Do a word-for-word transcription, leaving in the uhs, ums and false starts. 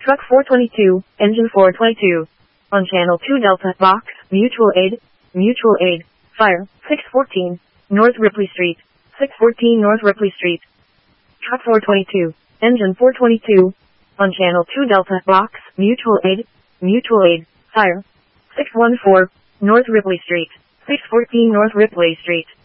Truck four twenty-two, engine four twenty-two. On channel two Delta, box, mutual aid, mutual aid, fire, six fourteen, North Ripley Street, six fourteen North Ripley Street. Truck four twenty-two, engine four twenty-two. On channel two Delta, box, mutual aid, mutual aid, fire, six one four, North Ripley Street, six fourteen North Ripley Street.